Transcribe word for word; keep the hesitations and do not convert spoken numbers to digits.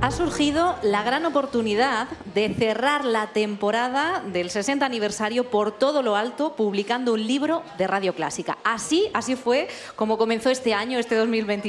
Ha surgido la gran oportunidad de cerrar la temporada del sesenta aniversario por todo lo alto, publicando un libro de Radio Clásica. Así, así fue como comenzó este año, este dos mil veintitrés.